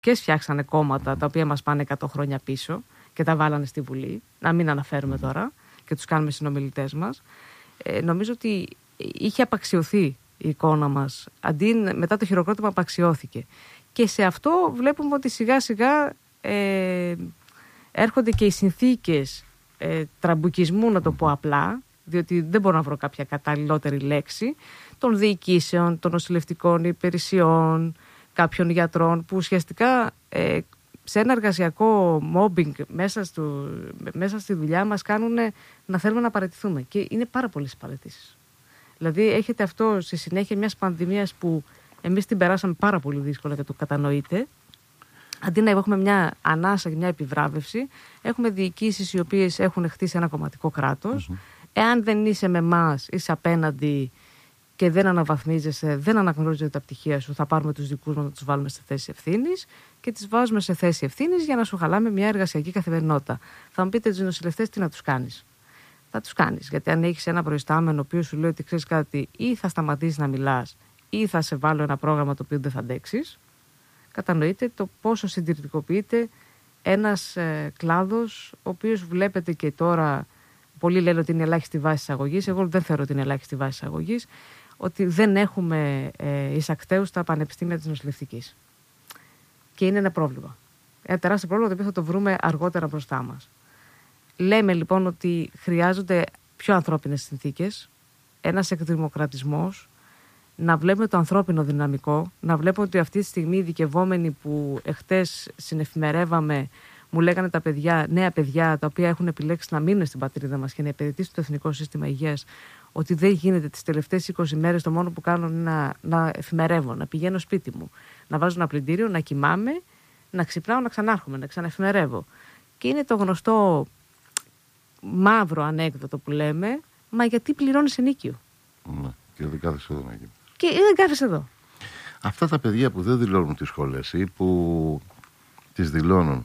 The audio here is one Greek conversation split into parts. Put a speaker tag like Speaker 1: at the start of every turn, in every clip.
Speaker 1: και φτιάξανε κόμματα τα οποία μας πάνε 100 χρόνια πίσω και τα βάλανε στη Βουλή. Να μην αναφέρουμε τώρα και τους κάνουμε συνομιλητές μας. Νομίζω ότι είχε απαξιωθεί η εικόνα μας. Αντί μετά το χειροκρότημα απαξιώθηκε. Και σε αυτό βλέπουμε ότι σιγά σιγά έρχονται και οι συνθήκες τραμπουκισμού, να το πω απλά, διότι δεν μπορώ να βρω κάποια καταλληλότερη λέξη, των διοικήσεων, των νοσηλευτικών υπηρεσιών, κάποιων γιατρών, που ουσιαστικά σε ένα εργασιακό mobbing μέσα στη δουλειά μας κάνουν να θέλουμε να παραιτηθούμε. Και είναι πάρα πολλές παραιτήσεις. Δηλαδή έχετε αυτό στη συνέχεια μιας πανδημίας που εμείς την περάσαμε πάρα πολύ δύσκολα και το κατανοείτε. Αντί να έχουμε μια ανάσα και μια επιβράβευση, έχουμε διοικήσεις οι οποίες έχουν χτίσει ένα κομματικό κράτος. Εάν δεν είσαι με εμάς, είσαι απέναντι και δεν αναβαθμίζεσαι, δεν αναγνωρίζεται τα πτυχία σου, θα πάρουμε τους δικούς μας να τους βάλουμε σε θέση ευθύνης και τις βάζουμε σε θέση ευθύνης για να σου χαλάμε μια εργασιακή καθημερινότητα. Θα μου πείτε τους νοσηλευτές τι να τους κάνεις. Θα τους κάνεις. Γιατί αν έχεις ένα προϊστάμενο ο οποίος σου λέει ότι ξέρεις κάτι, ή θα σταματήσεις να μιλάς, ή θα σε βάλω ένα πρόγραμμα το οποίο δεν θα αντέξεις, κατανοείτε το πόσο συντηρητικοποιείται ένας κλάδος, ο οποίος βλέπετε και τώρα. Πολλοί λένε ότι είναι ελάχιστη βάση εισαγωγής. Εγώ δεν θεωρώ ότι είναι ελάχιστη βάση εισαγωγής. Ότι δεν έχουμε εισακτέους στα πανεπιστήμια της νοσηλευτικής. Και είναι ένα πρόβλημα. Ένα τεράστιο πρόβλημα το οποίο θα το βρούμε αργότερα μπροστά μας. Λέμε λοιπόν ότι χρειάζονται πιο ανθρώπινες συνθήκες, ένας εκδημοκρατισμός, να βλέπουμε το ανθρώπινο δυναμικό, να βλέπουμε ότι αυτή τη στιγμή οι ειδικευόμενοι που εχθές συνεφημερεύαμε, μου λέγανε τα παιδιά, νέα παιδιά, τα οποία έχουν επιλέξει να μείνουν στην πατρίδα μας και να υπηρετήσουν το Εθνικό Σύστημα Υγείας, ότι δεν γίνεται τις τελευταίες 20 μέρες το μόνο που κάνω είναι να εφημερεύω, να πηγαίνω σπίτι μου, να βάζω ένα πλυντήριο, να κοιμάμαι, να ξυπνάω, να ξανάρχομαι, να ξαναεφημερεύω. Και είναι το γνωστό μαύρο ανέκδοτο που λέμε, μα γιατί πληρώνεις ενίκιο.
Speaker 2: Ναι, και δεν κάθεσαι εδώ να γίνει.
Speaker 1: Και δεν κάθεσαι εδώ.
Speaker 2: Αυτά τα παιδιά που δεν δηλώνουν τις σχολές ή που τις δηλώνουν,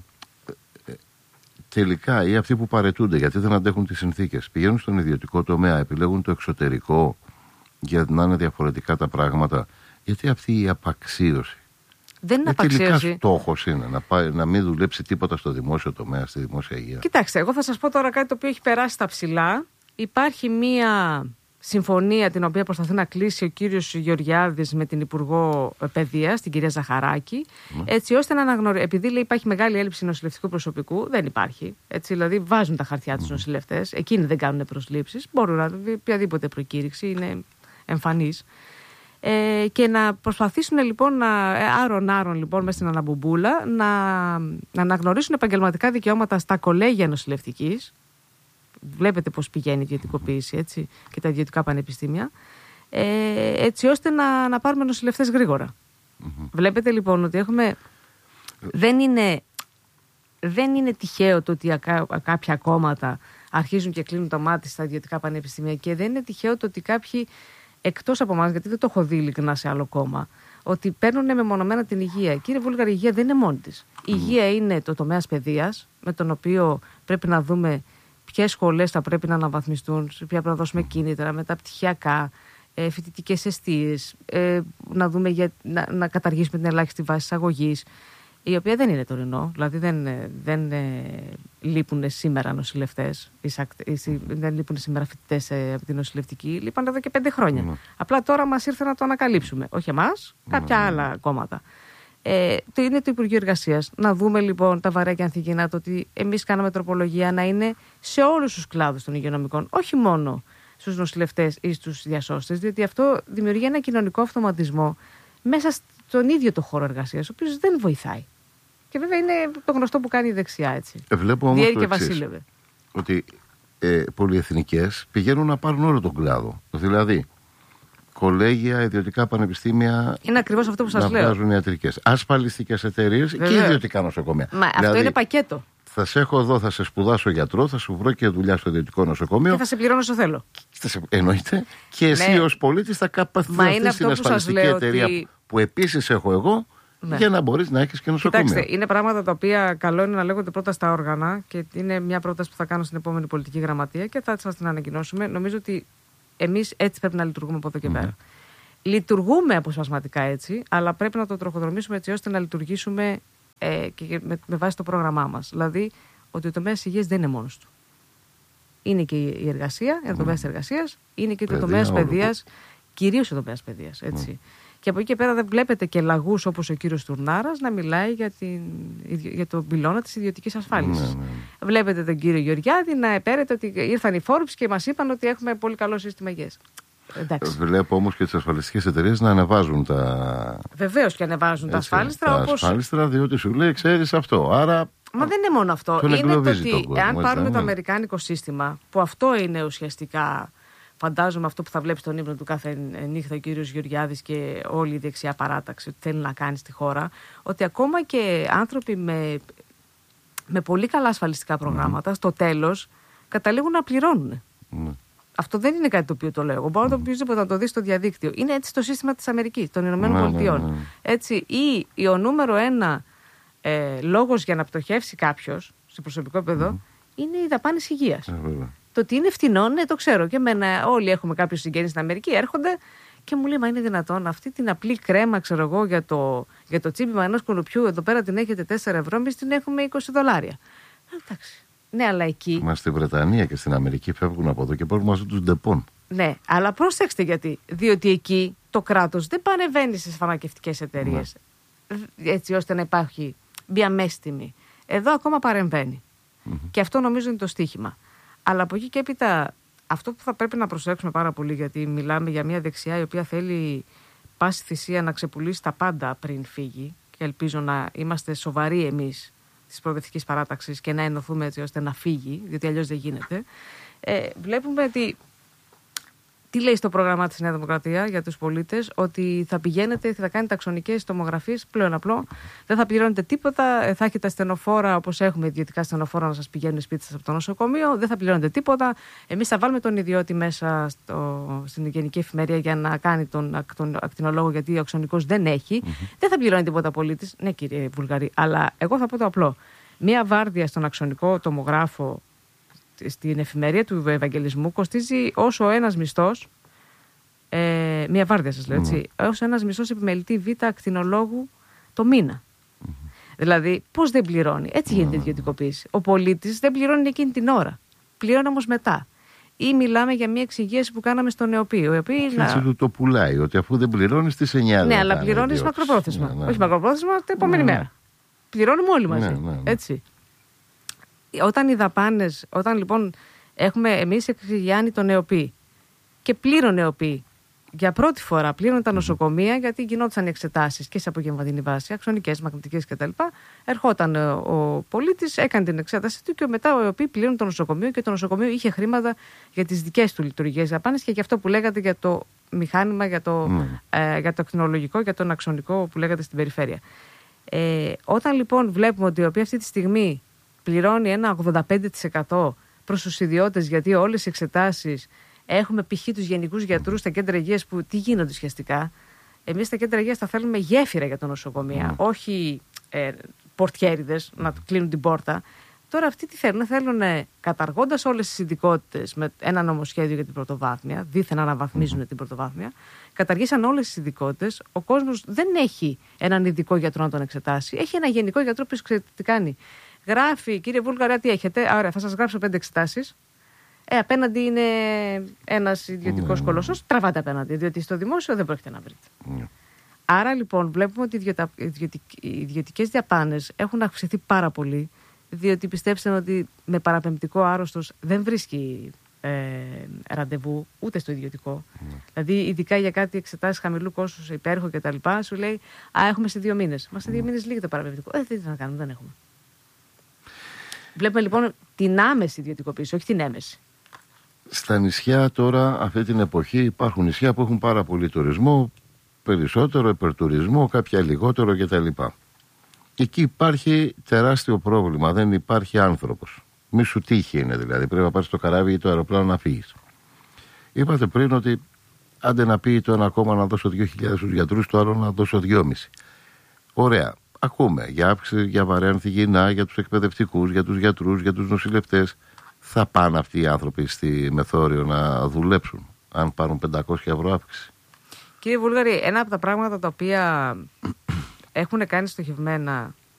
Speaker 2: τελικά ή αυτοί που παραιτούνται γιατί δεν αντέχουν τις συνθήκες, πηγαίνουν στον ιδιωτικό τομέα, επιλέγουν το εξωτερικό για να είναι διαφορετικά τα πράγματα. Γιατί αυτή η απαξίωση.
Speaker 1: Δεν είναι απαξίωση.
Speaker 2: Τελικά στόχος είναι να μην δουλέψει τίποτα στο δημόσιο τομέα, στη δημόσια υγεία.
Speaker 1: Κοιτάξτε, εγώ θα σας πω τώρα κάτι το οποίο έχει περάσει στα ψηλά. Υπάρχει μία συμφωνία την οποία προσπαθεί να κλείσει ο κύριος Γεωργιάδης με την Υπουργό Παιδείας, την κυρία Ζαχαράκη, έτσι ώστε να αναγνωρίσει. Επειδή λέει υπάρχει μεγάλη έλλειψη νοσηλευτικού προσωπικού, δεν υπάρχει. Έτσι, δηλαδή βάζουν τα χαρτιά τους νοσηλευτές, εκείνοι δεν κάνουν προσλήψεις. Μπορούν να δει οποιαδήποτε προκήρυξη, είναι εμφανής. Και να προσπαθήσουν λοιπόν άρον λοιπόν μέσα στην αναμπουμπούλα να αναγνωρίσουν επαγγελματικά δικαιώματα στα κολέγια νοσηλευτικής. Βλέπετε πώς πηγαίνει η ιδιωτικοποίηση, έτσι, και τα ιδιωτικά πανεπιστήμια, έτσι ώστε να πάρουμε νοσηλευτές γρήγορα. Βλέπετε λοιπόν ότι έχουμε. Δεν είναι τυχαίο το ότι κάποια κόμματα αρχίζουν και κλείνουν το μάτι στα ιδιωτικά πανεπιστήμια, και δεν είναι τυχαίο το ότι κάποιοι εκτός από εμάς, γιατί δεν το έχω δει ειλικρινά σε άλλο κόμμα, ότι παίρνουν μεμονωμένα την υγεία. Κύριε Βούλγαρη, η υγεία δεν είναι μόνη της. Η υγεία είναι το τομέας παιδείας, με τον οποίο πρέπει να δούμε ποιες σχολές θα πρέπει να αναβαθμιστούν, σε ποια πρέπει να δώσουμε κίνητρα, μεταπτυχιακά, φοιτητικές εστίες, να δούμε να καταργήσουμε την ελάχιστη βάση εισαγωγής, η οποία δεν είναι τωρινό. Δηλαδή δεν λείπουν σήμερα νοσηλευτές, δεν λείπουν σήμερα φοιτητές από την νοσηλευτική, λείπαν εδώ και 5 χρόνια. Απλά τώρα μας ήρθε να το ανακαλύψουμε. Όχι εμάς, κάποια άλλα κόμματα. Είναι το Υπουργείο Εργασίας. Να δούμε λοιπόν τα βαρέα και ανθυγιεινά, το ότι εμείς κάναμε τροπολογία να είναι σε όλους τους κλάδους των υγειονομικών, όχι μόνο στους νοσηλευτές ή στους διασώστες, διότι αυτό δημιουργεί ένα κοινωνικό αυτοματισμό μέσα στον ίδιο το χώρο εργασίας, ο οποίος δεν βοηθάει. Και βέβαια είναι το γνωστό που κάνει η δεξιά, έτσι.
Speaker 2: Βλέπω όμως το εξής, ότι πολυεθνικές πηγαίνουν να πάρουν όλο τον κλάδο. Δηλαδή, κολέγια, ιδιωτικά πανεπιστήμια.
Speaker 1: Είναι ακριβώς αυτό που σας λέω.
Speaker 2: Να βγάζουν ιατρικές. Ασφαλιστικές εταιρείες και ιδιωτικά νοσοκομεία.
Speaker 1: Μα δηλαδή, αυτό είναι πακέτο.
Speaker 2: Θα σε έχω εδώ, θα σε σπουδάσω γιατρό, θα σου βρω και δουλειά στο ιδιωτικό νοσοκομείο.
Speaker 1: Και θα σε πληρώνω όσο θέλω.
Speaker 2: Εννοείται. Και εσύ ως πολίτης θα καπαθείς στην ασφαλιστική εταιρεία που επίσης έχω εγώ. Ναι. Για να μπορείς να έχεις και νοσοκομείο.
Speaker 1: Κοιτάξτε, είναι πράγματα τα οποία καλό είναι να λέγονται πρώτα στα όργανα, και είναι μια πρόταση που θα κάνω στην επόμενη πολιτική γραμματεία και θα σας την ανακοινώσουμε. Νομίζω ότι εμείς έτσι πρέπει να λειτουργούμε από εδώ και πέρα. Λειτουργούμε αποσπασματικά έτσι, αλλά πρέπει να το τροχοδρομήσουμε έτσι ώστε να λειτουργήσουμε και με βάση το πρόγραμμά μας. Δηλαδή ότι ο τομέας υγείας δεν είναι μόνος του. Είναι και η εργασία, ο τομέας της εργασίας, είναι και το τομέας παιδείας, κυρίως ο τομέας παιδείας. Έτσι. Και από εκεί και πέρα δεν βλέπετε και λαγούς όπως ο κύριος Τουρνάρας να μιλάει για τον πυλώνα της ιδιωτικής ασφάλισης. Βλέπετε τον κύριο Γεωργιάδη να επέρεται ότι ήρθαν οι Forbes και μας είπαν ότι έχουμε πολύ καλό σύστημα υγείας.
Speaker 2: Βλέπω όμως και τις ασφαλιστικές εταιρείες να ανεβάζουν τα.
Speaker 1: Βεβαίως και ανεβάζουν τα ασφάλιστρα.
Speaker 2: Ασφάλιστρα, διότι σου λέει, ξέρεις αυτό. Άρα.
Speaker 1: Μα δεν είναι μόνο αυτό. Είναι το ότι εάν πάρουμε το αμερικάνικο σύστημα, που αυτό είναι ουσιαστικά, φαντάζομαι αυτό που θα βλέπει στον ύπνο του κάθε νύχτα ο κύριος Γεωργιάδης και όλη η δεξιά παράταξη ότι θέλει να κάνει στη χώρα, ότι ακόμα και άνθρωποι με πολύ καλά ασφαλιστικά προγράμματα, στο τέλος καταλήγουν να πληρώνουν. Αυτό δεν είναι κάτι το οποίο το λέω. Εγώ μπορώ να το δει στο διαδίκτυο. Είναι έτσι το σύστημα της Αμερικής, των Ηνωμένων Πολιτειών. Έτσι, ή ο νούμερο ένα λόγος για να πτωχεύσει κάποιος σε προσωπικό επίπεδο είναι οι δαπάνες υγείας. Το ότι είναι φτηνό, ναι, το ξέρω. Και εμένα, όλοι έχουμε κάποιους συγγενείς στην Αμερική, έρχονται και μου λέει: μα είναι δυνατόν αυτή την απλή κρέμα, ξέρω εγώ, για το τσίπημα ενός κουνουπιού, εδώ πέρα την έχετε 4 ευρώ, εμείς την έχουμε $20. Εντάξει. Ναι, αλλά εκεί.
Speaker 2: Μα στη Βρετανία και στην Αμερική φεύγουν από εδώ και παίρνουν μαζί τους ντεπών.
Speaker 1: Ναι, αλλά προσέξτε γιατί. Διότι εκεί το κράτος δεν παρεμβαίνει στις φαρμακευτικές εταιρείες. Έτσι ώστε να υπάρχει μια μέση τιμή. Εδώ ακόμα παρεμβαίνει. Και αυτό νομίζω είναι το στίχημα. Αλλά από εκεί και έπειτα, αυτό που θα πρέπει να προσέξουμε πάρα πολύ, γιατί μιλάμε για μια δεξιά η οποία θέλει πάση θυσία να ξεπουλήσει τα πάντα πριν φύγει, και ελπίζω να είμαστε σοβαροί εμείς της προοδευτικής παράταξης και να ενωθούμε έτσι ώστε να φύγει, διότι αλλιώς δεν γίνεται. Βλέπουμε ότι. Τι λέει στο πρόγραμμα της Νέα Δημοκρατία για τους πολίτες, ότι θα πηγαίνετε, θα κάνετε αξονικές τομογραφίες, πλέον απλό, δεν θα πληρώνετε τίποτα, θα έχετε ασθενοφόρα όπως έχουμε ιδιωτικά ασθενοφόρα να σας πηγαίνουν σπίτι σας από το νοσοκομείο, δεν θα πληρώνετε τίποτα. Εμείς θα βάλουμε τον ιδιώτη μέσα στην Γενική Εφημερία για να κάνει τον ακτινολόγο, γιατί ο αξονικός δεν έχει. Δεν θα πληρώνει τίποτα πολίτης. Ναι, κύριε Βουλγαρή, αλλά εγώ θα πω το απλό. Μία βάρδια στον αξονικό τομογράφο στην εφημερία του Ευαγγελισμού κοστίζει όσο ένας μισθός, μία βάρδια σας λέω έτσι, όσο ένας μισθός επιμελητή β' ακτινολόγου το μήνα. Δηλαδή, πώς δεν πληρώνει? Έτσι γίνεται η ιδιωτικοποίηση. Ο πολίτης δεν πληρώνει εκείνη την ώρα. Πληρώνει όμως μετά. Ή μιλάμε για μια εξυγίαση που κάναμε στο νεοπείο.
Speaker 2: Έτσι του το πουλάει, ότι αφού δεν πληρώνει στις 9.
Speaker 1: Ναι, αλλά πληρώνει μακροπρόθεσμα. Όχι μακροπρόθεσμα, την επόμενη μέρα. Πληρώνουμε όλοι μαζί. Έτσι. Όταν οι δαπάνες, όταν λοιπόν έχουμε εμείς εξηγιάνει το ΝΕΟΠΗ και πλήρωνε ΝΕΟΠΗ για πρώτη φορά, πλήρωνε τα νοσοκομεία, γιατί γινόντουσαν οι εξετάσεις και σε απογευματινή βάση, αξονικές, μαγνητικές κτλ. Ερχόταν ο πολίτης, έκανε την εξέταση του και μετά ο ΝΕΟΠΗ πλήρωνε το νοσοκομείο και το νοσοκομείο είχε χρήματα για τις δικές του λειτουργίες δαπάνες και για αυτό που λέγατε για το μηχάνημα, για το ακτινολογικό, για τον αξονικό που λέγατε στην περιφέρεια. Όταν λοιπόν βλέπουμε ότι ο ΝΕΟΠΗ αυτή τη στιγμή πληρώνει ένα 85% προς τους ιδιώτες, γιατί όλες οι εξετάσεις έχουμε π.χ. τους γενικούς γιατρούς στα κέντρα υγείας που τι γίνονται ουσιαστικά. Εμείς στα κέντρα υγείας θα θέλουμε γέφυρα για τα νοσοκομεία, όχι πορτιέριδες να κλείνουν την πόρτα. Τώρα αυτοί τι θέλουν? Θέλουν, καταργώντας όλες τις ειδικότητες με ένα νομοσχέδιο για την πρωτοβάθμια, δήθεν αναβαθμίζουν την πρωτοβάθμια, καταργήσαν όλες τις ειδικότητες. Ο κόσμος δεν έχει έναν ειδικό γιατρό να τον εξετάσει, έχει ένα γενικό γιατρό που ξέρετε τι κάνει. Γράφει, κύριε Βούλγαρα, τι έχετε? Ωραία, θα σας γράψω 5 εξετάσεις. Απέναντι είναι ένας ιδιωτικός κολοσσός. Τραβάτε απέναντι, διότι στο δημόσιο δεν πρόκειται να βρείτε. Άρα λοιπόν βλέπουμε ότι οι ιδιωτικές διαπάνες έχουν αυξηθεί πάρα πολύ, διότι πιστέψτε ότι με παραπεμπτικό άρρωστος δεν βρίσκει ραντεβού ούτε στο ιδιωτικό. Δηλαδή, ειδικά για κάτι εξετάσεις χαμηλού κόστους, υπέροχο κτλ., σου λέει έχουμε σε 2 μήνες. Μα σε 2 μήνες λύγει το παραπεμπτικό. Τι να κάνουμε, δεν έχουμε. Βλέπουμε λοιπόν την άμεση ιδιωτικοποίηση, όχι την έμεση.
Speaker 2: Στα νησιά τώρα, αυτή την εποχή, υπάρχουν νησιά που έχουν πάρα πολύ τουρισμό, περισσότερο υπερτουρισμό, κάποια λιγότερο κτλ. Εκεί υπάρχει τεράστιο πρόβλημα, δεν υπάρχει άνθρωπος. Μη σου τύχει είναι δηλαδή, πρέπει να πάρεις το καράβι ή το αεροπλάνο να φύγεις. Είπατε πριν ότι άντε να πει το ένα ακόμα να δώσω 2.000 στους γιατρούς, το άλλο να δώσω 2.500. Ωραία. Ακούμε για αύξηση, για βαρέα θυγεινά, για τους εκπαιδευτικούς, για τους γιατρούς, για τους νοσηλευτές. Θα πάνε αυτοί οι άνθρωποι στη Μεθόριο να δουλέψουν, αν πάρουν 500 ευρώ αύξηση?
Speaker 1: Κύριε Βούλγαρη, ένα από τα πράγματα τα οποία έχουν κάνει στοχευμένα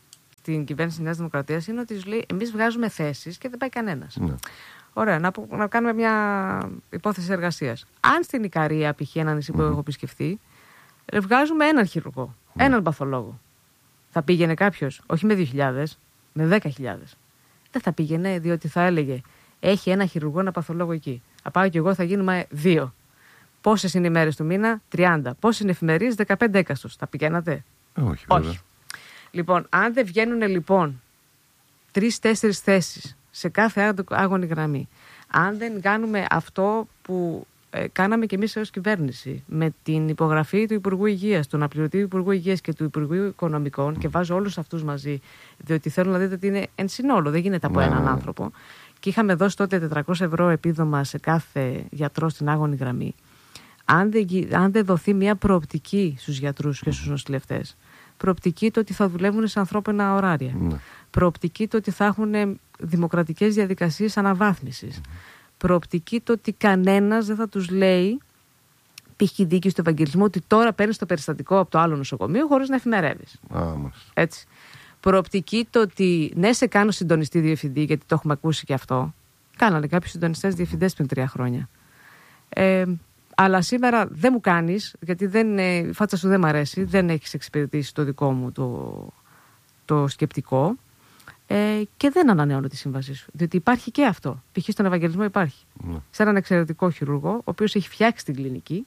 Speaker 1: στην κυβέρνηση της Νέας Δημοκρατίας είναι ότι λέει εμείς βγάζουμε θέσεις και δεν πάει κανένας.
Speaker 2: Ναι.
Speaker 1: Ωραία, να κάνουμε μια υπόθεση εργασίας. Αν στην Ικαρία, π.χ. ένα νησί που έχω επισκεφτεί, βγάζουμε έναν χειρουργό, έναν παθολόγο. Θα πήγαινε κάποιος, όχι με 2.000, με 10.000. Δεν θα πήγαινε, διότι θα έλεγε έχει ένα χειρουργό, ένα παθολόγο εκεί. Θα πάω και εγώ, θα γίνουμε 2. Πόσες είναι οι μέρες του μήνα? 30. Πόσες είναι εφημερίες? 15 έκαστος. Θα πηγαίνατε?
Speaker 2: Όχι.
Speaker 1: Λοιπόν, αν δεν βγαίνουν λοιπόν 3-4 θέσεις σε κάθε άγωνη γραμμή, αν δεν κάνουμε αυτό που κάναμε και εμείς ως κυβέρνηση με την υπογραφή του Υπουργού Υγείας, του αναπληρωτή Υπουργού Υγείας και του Υπουργού Οικονομικών, και βάζω όλους αυτούς μαζί, διότι θέλω να δείτε ότι είναι εν συνόλο, δεν γίνεται από έναν άνθρωπο, και είχαμε δώσει τότε 400 ευρώ επίδομα σε κάθε γιατρό στην άγωνη γραμμή. Αν δεν δοθεί μια προοπτική στους γιατρούς και στους νοσηλευτές, προοπτική το ότι θα δουλεύουν σε ανθρώπινα ωράρια, προοπτική το ότι θα έχουν δημοκρατικές διαδικασίες αναβάθμισης, προοπτική το ότι κανένας δεν θα τους λέει, π.χ. δίκη στο Ευαγγελισμό, ότι τώρα παίρνεις το περιστατικό από το άλλο νοσοκομείο χωρίς να εφημερεύεις. Έτσι. Προοπτική το ότι ναι, σε κάνω συντονιστή διευθυντή, γιατί το έχουμε ακούσει και αυτό. Κάνανε κάποιοι συντονιστές διευθυντές πριν 3 χρόνια. Αλλά σήμερα δεν μου κάνεις, γιατί η φάτσα σου δεν μ' αρέσει, δεν έχεις εξυπηρετήσει το δικό μου το σκεπτικό, και δεν ανανεώνω τη σύμβασή σου. Διότι υπάρχει και αυτό. Π.χ. στον Ευαγγελισμό υπάρχει. Σε έναν εξαιρετικό χειρουργό, ο οποίος έχει φτιάξει την κλινική,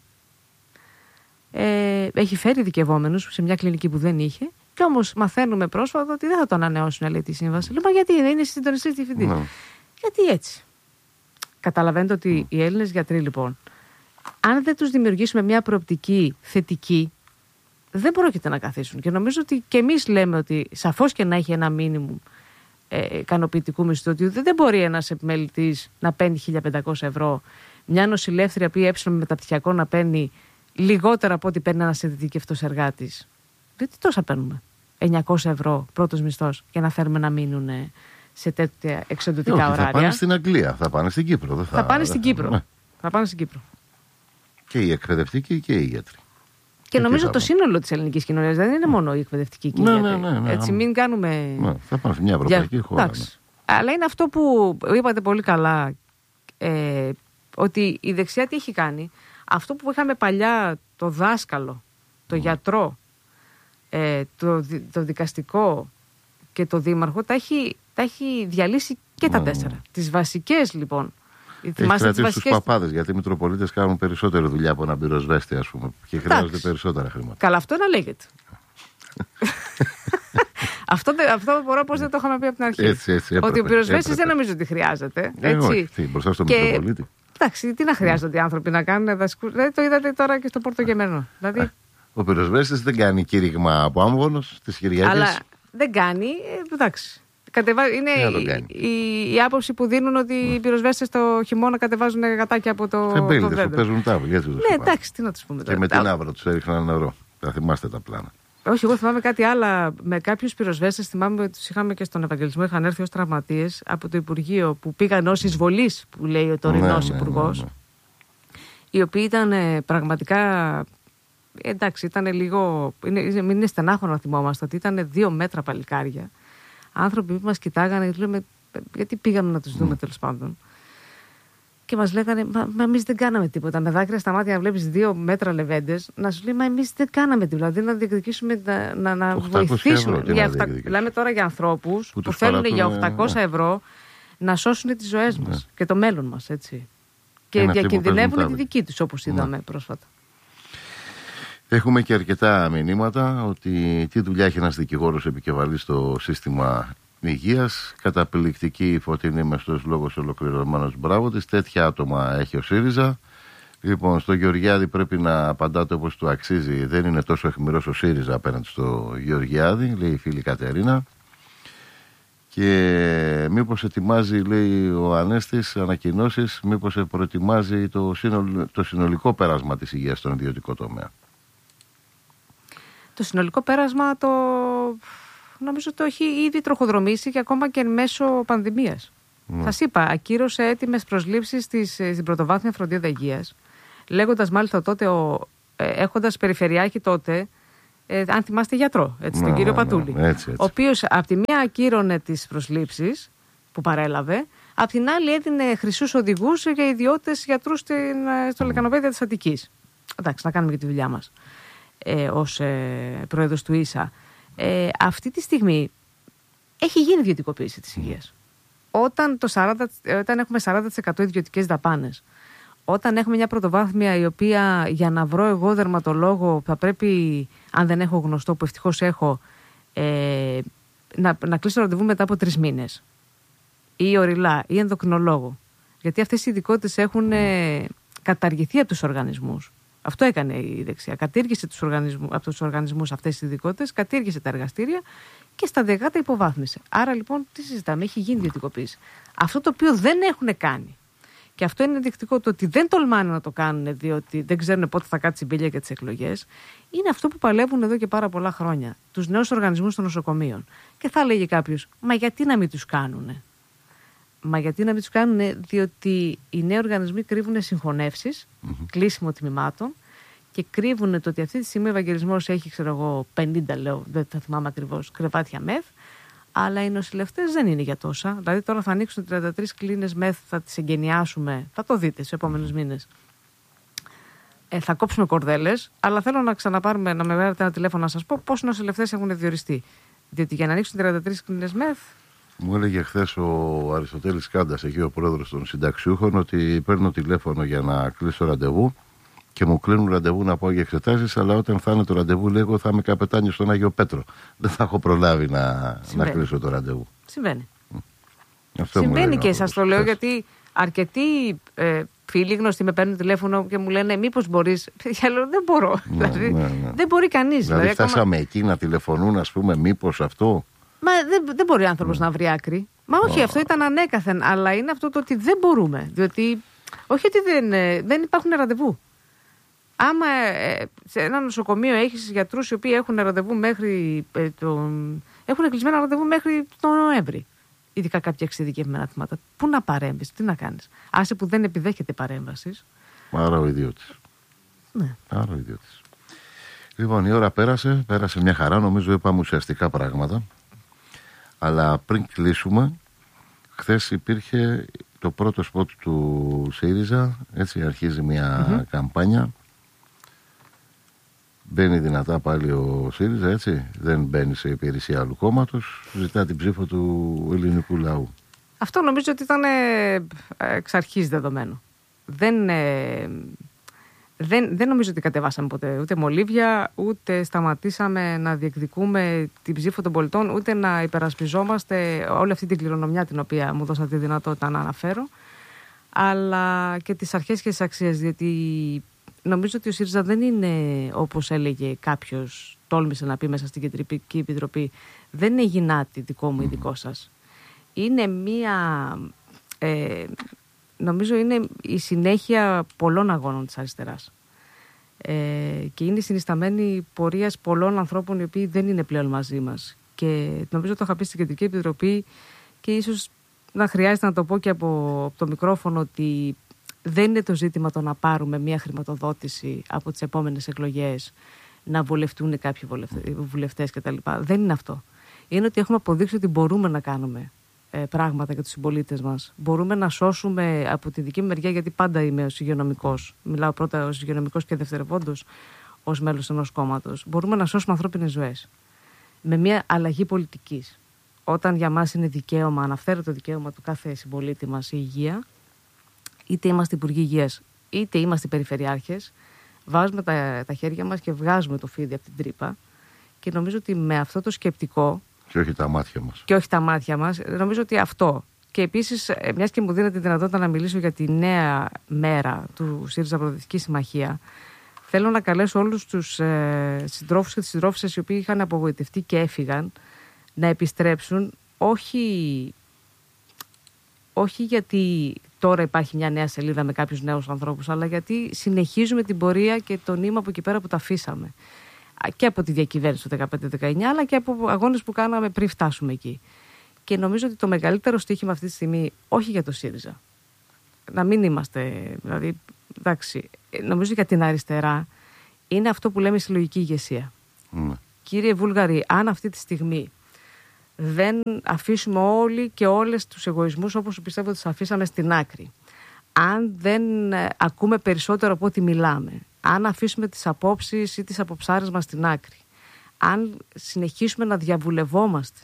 Speaker 1: έχει φέρει ειδικευόμενους σε μια κλινική που δεν είχε, και όμως μαθαίνουμε πρόσφατα ότι δεν θα το ανανεώσουν, λέει, τη σύμβαση. Λέω, μα γιατί δεν είναι συντονιστής διευθυντής? Γιατί έτσι? Καταλαβαίνετε ότι οι Έλληνες γιατροί, λοιπόν, αν δεν τους δημιουργήσουμε μια προοπτική θετική, δεν πρόκειται να καθίσουν. Και νομίζω ότι και εμείς λέμε ότι σαφώς και να έχει ένα μίνιμουμ ικανοποιητικού μισθού, ότι δεν μπορεί ένας επιμελητής να παίρνει 1.500 ευρώ, μια νοσηλεύτρια που έψινε με μεταπτυχιακό να παίρνει λιγότερα από ό,τι παίρνει ένας ειδικευτός εργάτης. Γιατί τόσα παίρνουμε? 900 ευρώ πρώτος μισθός, για να θέλουμε να μείνουν σε τέτοια εξοντωτικά ωράρια.
Speaker 2: Θα πάνε στην Αγγλία, θα πάνε στην Κύπρο.
Speaker 1: Θα πάνε στην Κύπρο. Θα πάνε στην Κύπρο.
Speaker 2: Και οι εκπαιδευτικοί και οι γιατροί.
Speaker 1: Και νομίζω το σύνολο της ελληνικής κοινωνίας δεν είναι μόνο οι εκπαιδευτικοί και οι γιατροί.
Speaker 2: Ναι.
Speaker 1: Έτσι, μην κάνουμε.
Speaker 2: Θα πάνε σε μια ευρωπαϊκή χώρα. Ναι.
Speaker 1: Αλλά είναι αυτό που είπατε πολύ καλά, ότι η δεξιά τι έχει κάνει? Αυτό που είχαμε παλιά, το δάσκαλο, το γιατρό, το δικαστικό και το δήμαρχο, τα έχει διαλύσει και τα 4. Τις βασικές, λοιπόν.
Speaker 2: Έχει κρατήσει τους παπάδες, γιατί οι Μητροπολίτες κάνουν περισσότερη δουλειά από έναν πυροσβέστη, ας πούμε, και χρειάζονται περισσότερα χρήματα.
Speaker 1: Καλά, αυτό να λέγεται. αυτό μπορώ, πώς δεν το είχαμε πει από την αρχή.
Speaker 2: Έτσι,
Speaker 1: ότι ο πυροσβέστης δεν νομίζω ότι χρειάζεται.
Speaker 2: Όχι, μπροστά στον Μητροπολίτη.
Speaker 1: Εντάξει, τι να χρειάζονται οι άνθρωποι να κάνουν δασκούς? Δεν το είδατε τώρα και στο Πορτογεμένο. Δηλαδή,
Speaker 2: ο πυροσβέστης δεν κάνει κήρυγμα από Άμβονος τις Κυριακές.
Speaker 1: Αλλά δεν κάνει, εντάξει. Είναι η άποψη που δίνουν ότι οι πυροσβέστες το χειμώνα κατεβάζουν γατάκια από το
Speaker 2: Θεμπέλιδες που παίζουν τάβλη. Ναι,
Speaker 1: εντάξει, τι να τους πούμε τώρα.
Speaker 2: Και με την άβρα τους έριχναν νερό. Θα θυμάστε τα πλάνα.
Speaker 1: Όχι, εγώ θυμάμαι κάτι άλλο. Με κάποιους πυροσβέστες, θυμάμαι ότι τους είχαμε και στον Ευαγγελισμό, είχαν έρθει ως τραυματίες από το Υπουργείο, που πήγαν ως εισβολής, που λέει ο τωρινός υπουργός. Οι οποίοι ήταν πραγματικά. Εντάξει, ήταν λίγο. Είναι στενάχωρο να θυμόμαστε ότι ήταν 2 μέτρα παλικάρια. Άνθρωποι που μας κοιτάγανε και λέμε, γιατί πήγαμε να τους δούμε, τέλος πάντων. Και μας λέγανε, μα εμείς δεν κάναμε τίποτα. Με δάκρυα στα μάτια να βλέπεις 2 μέτρα λεβέντες, να σου λέει, μα εμείς δεν κάναμε τίποτα. Δηλαδή να διεκδικήσουμε, να βοηθήσουμε. Μιλάμε τώρα για ανθρώπους που θέλουν για 800 ευρώ να σώσουν τις ζωές μας και το μέλλον μας, έτσι. Και διακινδυνεύουν τη δική τους, όπως είδαμε πρόσφατα.
Speaker 2: Έχουμε και αρκετά μηνύματα ότι τι δουλειά έχει ένας δικηγόρος επικεφαλής στο σύστημα υγείας. Καταπληκτική η Φωτεινή Μεστός, λόγος ολοκληρωμένος, μπράβο της. Τέτοια άτομα έχει ο ΣΥΡΙΖΑ. Λοιπόν, στο Γεωργιάδη πρέπει να απαντάτε όπως του αξίζει. Δεν είναι τόσο αιχμηρός ο ΣΥΡΙΖΑ απέναντι στο Γεωργιάδη, λέει η φίλη Κατερίνα. Και μήπως ετοιμάζει, λέει ο Ανέστης, ανακοινώσεις, μήπως προετοιμάζει το συνολικό πέρασμα της υγείας στον ιδιωτικό τομέα.
Speaker 1: Το συνολικό πέρασμα νομίζω το έχει ήδη τροχοδρομήσει και ακόμα και εν μέσω πανδημίας. Θα σας είπα, ακύρωσε έτοιμες προσλήψεις στην πρωτοβάθμια φροντίδα υγείας, λέγοντας μάλιστα τότε, έχοντας περιφερειάρχη τότε αν θυμάστε γιατρό, τον κύριο Πατούλη.
Speaker 2: Έτσι.
Speaker 1: Ο οποίος από τη μία ακύρωνε τις προσλήψεις που παρέλαβε, απ' την άλλη έδινε χρυσούς οδηγούς για ιδιώτες γιατρούς στο λεκανοπέδιο της Αττικής. Εντάξει, να κάνουμε και τη δουλειά μας ως πρόεδρος του ΙΣΑ. Αυτή τη στιγμή έχει γίνει ιδιωτικοποίηση της υγείας. Όταν έχουμε 40% ιδιωτικές δαπάνες, όταν έχουμε μια πρωτοβάθμια η οποία για να βρω εγώ δερματολόγο θα πρέπει, αν δεν έχω γνωστό που ευτυχώς έχω, να κλείσω ραντεβού μετά από 3 μήνες, ή οριλά ή ενδοκρινολόγο, γιατί αυτές οι ειδικότητες έχουν καταργηθεί από τους οργανισμούς. Αυτό έκανε η δεξιά. Κατήργησε από τους οργανισμούς αυτές τις ειδικότητες, κατήργησε τα εργαστήρια και σταδιακά τα υποβάθμισε. Άρα λοιπόν τι συζητάμε, έχει γίνει ιδιωτικοποίηση. Αυτό το οποίο δεν έχουν κάνει, και αυτό είναι ενδεικτικό το ότι δεν τολμάνε να το κάνουν, διότι δεν ξέρουν πότε θα κάτσει η μπίλια για τις εκλογές, είναι αυτό που παλεύουν εδώ και πάρα πολλά χρόνια. Τους νέους οργανισμούς των νοσοκομείων. Και θα έλεγε κάποιος, μα γιατί να μην τους κάνουνε? Μα γιατί να μην τους κάνουν, διότι οι νέοι οργανισμοί κρύβουν συγχωνεύσεις, κλείσιμο τμήματων, και κρύβουν το ότι αυτή τη στιγμή ο Ευαγγελισμός έχει, 50, λέω, δεν θα θυμάμαι ακριβώς, κρεβάτια ΜΕΘ, αλλά οι νοσηλευτές δεν είναι για τόσα. Δηλαδή τώρα θα ανοίξουν 33 κλίνες ΜΕΘ, θα τις εγκαινιάσουμε, θα το δείτε στους επόμενους μήνες. Θα κόψουμε κορδέλες, αλλά θέλω να ξαναπάρουμε, να με βγάλετε ένα τηλέφωνο να σας πω πόσοι νοσηλευτές έχουν διοριστεί. Διότι για να ανοίξουν 33 κλίνες ΜΕΘ.
Speaker 2: Μου έλεγε χθες ο Αριστοτέλης Κάντας, εκεί ο πρόεδρος των συνταξιούχων, ότι παίρνω τηλέφωνο για να κλείσω ραντεβού και μου κλείνουν ραντεβού να πάω για εξετάσεις, αλλά όταν θα είναι το ραντεβού, λέει, εγώ θα είμαι καπετάνιος στον Άγιο Πέτρο. Δεν θα έχω προλάβει να κλείσω το ραντεβού.
Speaker 1: Συμβαίνει.
Speaker 2: Αυτό
Speaker 1: συμβαίνει και σας το λέω, γιατί αρκετοί φίλοι γνωστοί με παίρνουν τηλέφωνο και μου λένε μήπως μπορείς. Λέω, δεν μπορώ. Δηλαδή, δεν μπορεί κανείς.
Speaker 2: Δηλαδή φτάσαμε εκεί να τηλεφωνούν, ας πούμε, μήπως αυτό.
Speaker 1: Μα δεν μπορεί ο άνθρωπος να βρει άκρη. Μα όχι, αυτό ήταν ανέκαθεν, αλλά είναι αυτό το ότι δεν μπορούμε. Διότι, όχι ότι δεν υπάρχουν ραντεβού. Άμα σε ένα νοσοκομείο έχεις γιατρούς οι οποίοι έχουν ραντεβού μέχρι έχουν κλεισμένα ραντεβού μέχρι τον Νοέμβρη. Ειδικά κάποια εξειδικευμένα θύματα. Πού να παρέμβεις, τι να κάνεις? Άσε που δεν επιδέχεται παρέμβασης.
Speaker 2: Άρα ο ιδιώτης.
Speaker 1: Ναι.
Speaker 2: Άρα ο ιδιώτης. Λοιπόν, η ώρα πέρασε μια χαρά. Νομίζω είπαμε ουσιαστικά πράγματα. Αλλά πριν κλείσουμε, χθες υπήρχε το πρώτο σποτ του ΣΥΡΙΖΑ. Έτσι αρχίζει μια καμπάνια. Μπαίνει δυνατά πάλι ο ΣΥΡΙΖΑ, έτσι. Δεν μπαίνει σε υπηρεσία άλλου κόμματος. Ζητά την ψήφο του ελληνικού λαού.
Speaker 1: Αυτό νομίζω ότι ήταν εξ αρχής δεδομένο. Δεν νομίζω ότι κατεβάσαμε ποτέ ούτε μολύβια, ούτε σταματήσαμε να διεκδικούμε την ψήφο των πολιτών, ούτε να υπερασπιζόμαστε όλη αυτή την κληρονομιά την οποία μου δώσατε τη δυνατότητα να αναφέρω, αλλά και τις αρχές και τις αξίες, διότι νομίζω ότι ο ΣΥΡΙΖΑ δεν είναι, όπως έλεγε κάποιος, τόλμησε να πει μέσα στην Κεντρική Επιτροπή, δεν είναι γυνάτη δικό μου ή δικό σας. Είναι νομίζω είναι η συνέχεια πολλών αγώνων της αριστεράς. Και είναι συνισταμένη πορείας πολλών ανθρώπων οι οποίοι δεν είναι πλέον μαζί μας. Και νομίζω το είχα πει στην Κεντρική Επιτροπή και ίσως να χρειάζεται να το πω και από το μικρόφωνο, ότι δεν είναι το ζήτημα το να πάρουμε μια χρηματοδότηση από τις επόμενες εκλογές, να βολευτούν κάποιοι βουλευτές κτλ. Δεν είναι αυτό. Είναι ότι έχουμε αποδείξει ότι μπορούμε να κάνουμε πράγματα για τους συμπολίτες μας. Μπορούμε να σώσουμε από τη δική μου μεριά, γιατί πάντα είμαι ως υγειονομικός. Μιλάω πρώτα ως υγειονομικός και δευτερευόντως ως μέλος ενός κόμματος. Μπορούμε να σώσουμε ανθρώπινες ζωές με μια αλλαγή πολιτικής. Όταν για μας είναι δικαίωμα, αναφέρω δικαίωμα του κάθε συμπολίτη μας η υγεία, είτε είμαστε υπουργοί υγείας, είτε είμαστε περιφερειάρχες, βάζουμε τα χέρια μας και βγάζουμε το φίδι από την τρύπα. Και νομίζω ότι με αυτό το σκεπτικό.
Speaker 2: Και όχι τα μάτια μας.
Speaker 1: Και όχι τα μάτια μας. Νομίζω ότι αυτό. Και επίσης, μιας και μου δίνετε τη δυνατότητα να μιλήσω για τη νέα μέρα του ΣΥΡΙΖΑ Προοδευτική Συμμαχία, θέλω να καλέσω όλους τους συντρόφους και τις συντρόφισσες οι οποίοι είχαν απογοητευτεί και έφυγαν, να επιστρέψουν, όχι γιατί τώρα υπάρχει μια νέα σελίδα με κάποιους νέους ανθρώπους, αλλά γιατί συνεχίζουμε την πορεία και το νήμα από εκεί πέρα που τα αφήσαμε. Και από τη διακυβέρνηση του 2015-2019, αλλά και από αγώνες που κάναμε πριν φτάσουμε εκεί. Και νομίζω ότι το μεγαλύτερο στοίχημα αυτή τη στιγμή, όχι για το ΣΥΡΙΖΑ, να μην είμαστε, δηλαδή, εντάξει, νομίζω για την αριστερά, είναι αυτό που λέμε συλλογική ηγεσία. Κύριε Βούλγαρη, αν αυτή τη στιγμή δεν αφήσουμε όλοι και όλες τους εγωισμούς όπως πιστεύω ότι τους αφήσαμε στην άκρη, αν δεν ακούμε περισσότερο από ό,τι μιλάμε, αν αφήσουμε τις απόψεις ή τις αποψάρες μας στην άκρη, αν συνεχίσουμε να διαβουλευόμαστε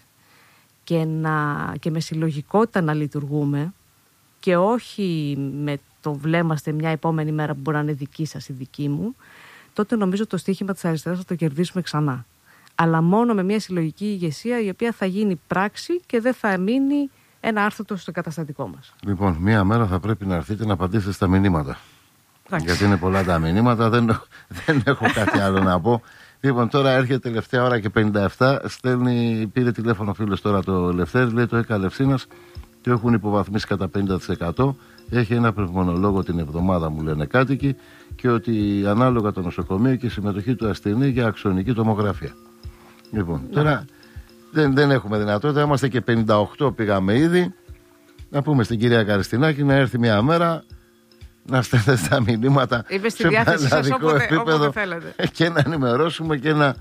Speaker 1: και με συλλογικότητα να λειτουργούμε και όχι με το βλέμαστε μια επόμενη μέρα που μπορεί να είναι δική σας ή δική μου, τότε νομίζω το στοίχημα της αριστεράς θα το κερδίσουμε ξανά. Αλλά μόνο με μια συλλογική ηγεσία η οποία θα γίνει πράξη και δεν θα μείνει ένα άρθρο στο καταστατικό μας.
Speaker 2: Λοιπόν, μία μέρα θα πρέπει να έρθετε να απαντήσετε στα μηνύματα. Γιατί είναι πολλά τα μηνύματα, δεν έχω κάτι άλλο να πω. Λοιπόν, τώρα έρχεται τελευταία ώρα και 57, πήρε τηλέφωνο ο φίλος τώρα το Λευτέρη, λέει το ΕΚΑ Λευσίνας, το έχουν υποβαθμίσει κατά 50%. Έχει ένα πνευμονολόγο την εβδομάδα, μου λένε κάτοικοι, και ότι ανάλογα το νοσοκομείο και η συμμετοχή του ασθενή για αξονική τομογραφία. Λοιπόν, τώρα δεν έχουμε δυνατότητα, είμαστε και 58 πήγαμε ήδη. Να πούμε στην κυρία Καριστινάκη να έρθει μια μέρα να στέλνετε τα μηνύματα
Speaker 1: σε πανελλαδικό
Speaker 2: επίπεδο και να ενημερώσουμε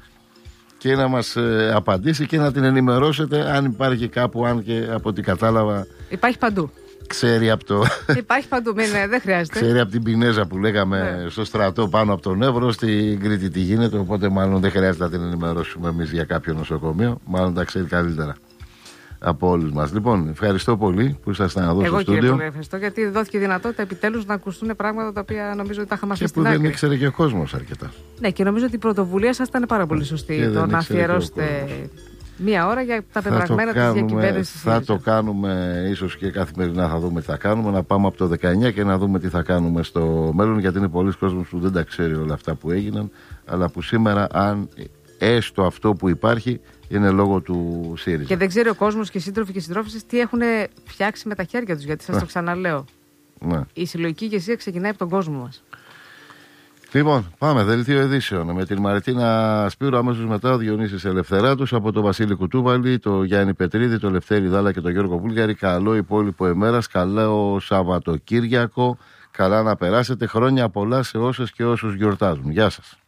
Speaker 2: και να μας απαντήσει και να την ενημερώσετε αν υπάρχει κάπου, αν και από ό,τι κατάλαβα.
Speaker 1: Υπάρχει παντού.
Speaker 2: Ξέρει από το.
Speaker 1: Υπάρχει παντού, δεν χρειάζεται.
Speaker 2: Ξέρει από την Πινέζα που λέγαμε στο στρατό πάνω από τον Εύρο, στην Κρήτη τι γίνεται. Οπότε μάλλον δεν χρειάζεται να την ενημερώσουμε εμείς για κάποιο νοσοκομείο. Μάλλον τα ξέρει καλύτερα από όλους μας. Λοιπόν, ευχαριστώ πολύ που ήσασταν εδώ στο στούντιο.
Speaker 1: Εγώ κύριε ευχαριστώ, γιατί δόθηκε δυνατότητα επιτέλους να ακουστούν πράγματα τα οποία νομίζω ότι τα είχαμε αφήσει στην άκρη.
Speaker 2: Και που δεν ήξερε και ο κόσμος αρκετά.
Speaker 1: Ναι, και νομίζω ότι η πρωτοβουλία σας ήταν πάρα πολύ σωστή. Το να αφιερώσετε μία ώρα για τα πεπραγμένα της διακυβέρνησης.
Speaker 2: Θα το κάνουμε, ίσως και καθημερινά θα δούμε τι θα κάνουμε. Να πάμε από το 19 και να δούμε τι θα κάνουμε στο μέλλον. Γιατί είναι πολλοί κόσμος που δεν τα ξέρει όλα αυτά που έγιναν. Αλλά που σήμερα, αν έστω αυτό που υπάρχει, είναι λόγω του ΣΥΡΙΖΑ.
Speaker 1: Και δεν ξέρει ο κόσμος και οι σύντροφοι και οι συντρόφισσες τι έχουν φτιάξει με τα χέρια τους. Γιατί σας το ξαναλέω.
Speaker 2: Ναι.
Speaker 1: Η συλλογική ηγεσία ξεκινάει από τον κόσμο μας.
Speaker 2: Λοιπόν, πάμε. Δελτίο ειδήσεων. Με την Μαριτίνα Σπύρου, αμέσως μετά ο Διονύσης Ελευθεράτους, από τον Βασίλη Κουτούβαλη, τον Γιάννη Πετρίδη, τον Λευτέρη Δάλα και τον Γιώργο Βούλγαρη. Καλό υπόλοιπο ημέρας, καλό Σαββατοκύριακο. Καλά να περάσετε. Χρόνια πολλά σε όσες και όσους γιορτάζουν. Γεια σας.